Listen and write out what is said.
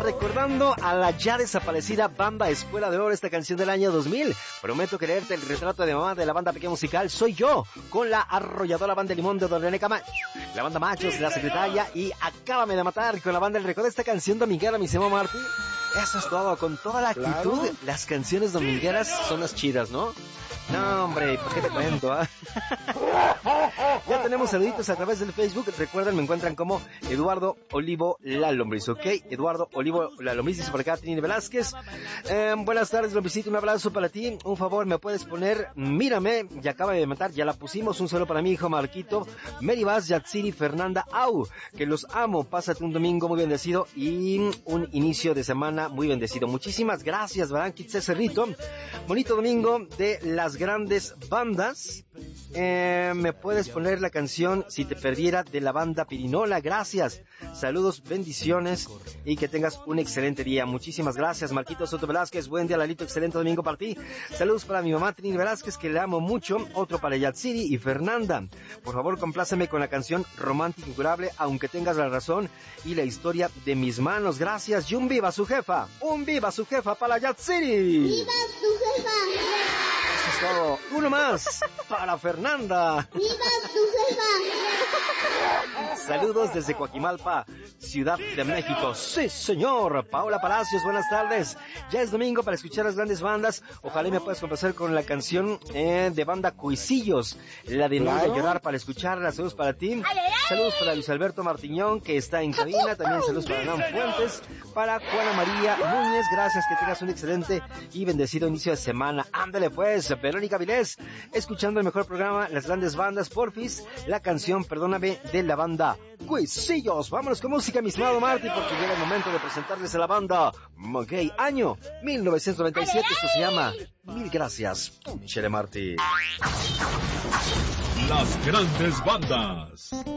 recordando a la ya desaparecida banda Escuela de Oro, esta canción del año 2000. Prometo creerte, el retrato de mamá de la banda pequeña musical soy yo, con la arrolladora banda Limón de Don René Camacho, la banda Machos, la secretaria, y Acábame de Matar con la banda El Recodo. Esta canción dominguera, mi Semo Martí. Eso es todo, con toda la actitud. Claro. Las canciones domingueras son las chidas, ¿no? No, hombre, ¿por qué te cuento? Ya tenemos saluditos a través del Facebook. Recuerden, me encuentran como Eduardo Olivo La Lombriz, ¿ok? Eduardo Olivo La Lombriz, dice por acá Trini Velázquez. Buenas tardes, Lombricito, un abrazo para ti. Un favor, ¿me puedes poner Mírame? Ya acaba de matar, ya la pusimos. Un saludo para mi hijo Marquito, Mary Vaz, Yatsiri, Fernanda, Au, que los amo. Pásate un domingo muy bendecido y un inicio de semana muy bendecido. Muchísimas gracias, Baranquitze Cerrito. Bonito domingo de las grandes bandas. ¿Me puedes poner la canción Si te perdiera de la banda Pirinola? Gracias. Saludos, bendiciones y que tengas un excelente día. Muchísimas gracias, Marquito Soto Velázquez. Buen día, Lalito. Excelente domingo para ti. Saludos para mi mamá Trini Velázquez, que le amo mucho. Otro para Yatsiri y Fernanda. Por favor, compláceme con la canción Romántico Incurable, aunque tengas la razón, y la historia de mis manos. Gracias. Y un viva su jefa. Un viva su jefa para Yatsiri. ¡Viva su jefa! Eso es todo. Uno más para Fernanda. ¡Viva su jefa! Saludos desde Coajimalpa, Ciudad de México. Sí, señor. Paola Palacios, buenas tardes. Ya es domingo para escuchar las grandes bandas. Ojalá me puedas complacer con la canción de banda Cuisillos, la de No Voy a Llorar, para escucharla. Saludos para ti. Saludos para Luis Alberto Martiñón, que está en cabina. También saludos para Nan Fuentes, para Juana María Núñez. Gracias, que tengas un excelente y bendecido inicio de semana. Ándale pues, Verónica Vilés, escuchando el mejor programa, las grandes bandas, porfis, la canción Perdóname de la banda Cuisillos. Vámonos con música, mi estimado Marty, porque llega el momento de presentarles a la banda Maguey, año 1997. Esto se llama Mil Gracias, Puchele Marty. Las grandes bandas.